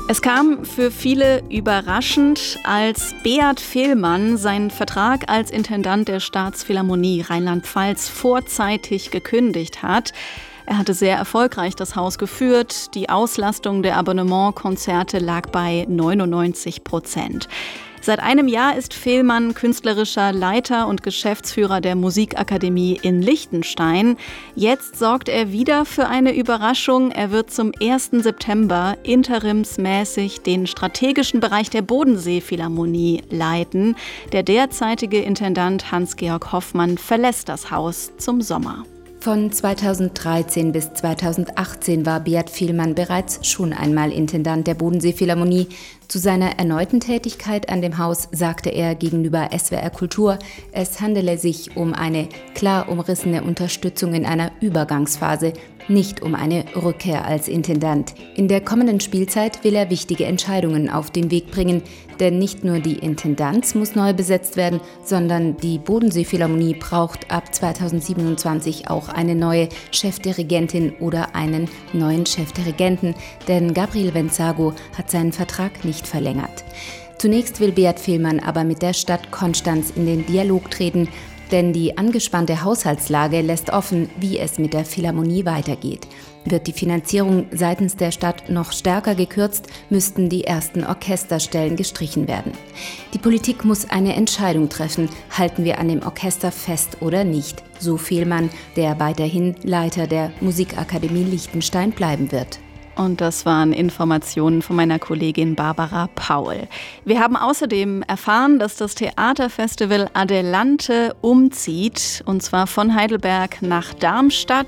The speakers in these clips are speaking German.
Es kam für viele überraschend, als Beat Fehlmann seinen Vertrag als Intendant der Staatsphilharmonie Rheinland-Pfalz vorzeitig gekündigt hat. Er hatte sehr erfolgreich das Haus geführt. Die Auslastung der Abonnementkonzerte lag bei 99%. Seit einem Jahr ist Fehlmann künstlerischer Leiter und Geschäftsführer der Musikakademie in Liechtenstein. Jetzt sorgt er wieder für eine Überraschung. Er wird zum 1. September interimsmäßig den strategischen Bereich der Bodensee-Philharmonie leiten. Der derzeitige Intendant Hans-Georg Hoffmann verlässt das Haus zum Sommer. Von 2013 bis 2018 war Beat Fehlmann bereits schon einmal Intendant der Bodensee-Philharmonie. Zu seiner erneuten Tätigkeit an dem Haus sagte er gegenüber SWR Kultur, es handele sich um eine klar umrissene Unterstützung in einer Übergangsphase, nicht um eine Rückkehr als Intendant. In der kommenden Spielzeit will er wichtige Entscheidungen auf den Weg bringen, denn nicht nur die Intendanz muss neu besetzt werden, sondern die Bodensee-Philharmonie braucht ab 2027 auch eine neue Chefdirigentin oder einen neuen Chefdirigenten, denn Gabriel Venzago hat seinen Vertrag nicht verlängert. Zunächst will Beat Fehlmann aber mit der Stadt Konstanz in den Dialog treten, denn die angespannte Haushaltslage lässt offen, wie es mit der Philharmonie weitergeht. Wird die Finanzierung seitens der Stadt noch stärker gekürzt, müssten die ersten Orchesterstellen gestrichen werden. Die Politik muss eine Entscheidung treffen, halten wir an dem Orchester fest oder nicht, so Fehlmann, der weiterhin Leiter der Musikakademie Liechtenstein bleiben wird. Und das waren Informationen von meiner Kollegin Barbara Paul. Wir haben außerdem erfahren, dass das Theaterfestival Adelante umzieht, und zwar von Heidelberg nach Darmstadt.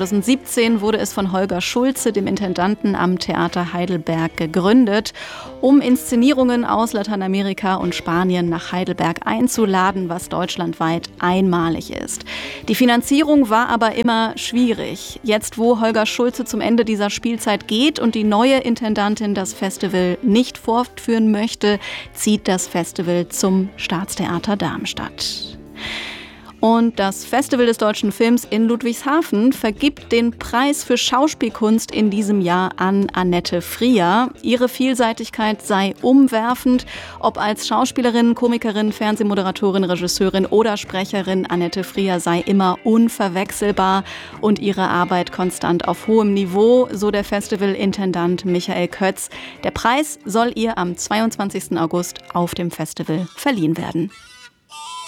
2017 wurde es von Holger Schulze, dem Intendanten am Theater Heidelberg, gegründet, um Inszenierungen aus Lateinamerika und Spanien nach Heidelberg einzuladen, was deutschlandweit einmalig ist. Die Finanzierung war aber immer schwierig. Jetzt, wo Holger Schulze zum Ende dieser Spielzeit geht und die neue Intendantin das Festival nicht fortführen möchte, zieht das Festival zum Staatstheater Darmstadt. Und das Festival des deutschen Films in Ludwigshafen vergibt den Preis für Schauspielkunst in diesem Jahr an Annette Frier. Ihre Vielseitigkeit sei umwerfend. Ob als Schauspielerin, Komikerin, Fernsehmoderatorin, Regisseurin oder Sprecherin, Annette Frier sei immer unverwechselbar und ihre Arbeit konstant auf hohem Niveau, so der Festivalintendant Michael Kötz. Der Preis soll ihr am 22. August auf dem Festival verliehen werden.